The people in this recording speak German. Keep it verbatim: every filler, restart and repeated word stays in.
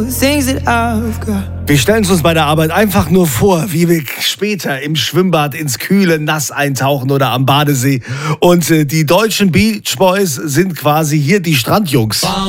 Wir stellen es uns bei der Arbeit einfach nur vor, wie wir später im Schwimmbad ins kühle Nass eintauchen oder am Badesee. Und äh, die deutschen Beach Boys sind quasi hier die Strandjungs.